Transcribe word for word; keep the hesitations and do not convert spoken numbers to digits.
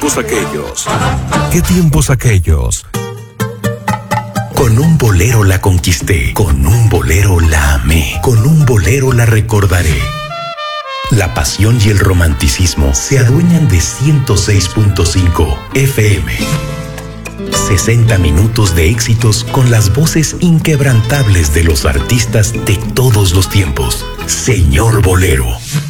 tiempos aquellos? ¿Qué tiempos aquellos? Con un bolero la conquisté, con un bolero la amé, con un bolero la recordaré. La pasión y el romanticismo se adueñan de ciento seis punto cinco F M. sesenta minutos de éxitos con las voces inquebrantables de los artistas de todos los tiempos. Señor Bolero.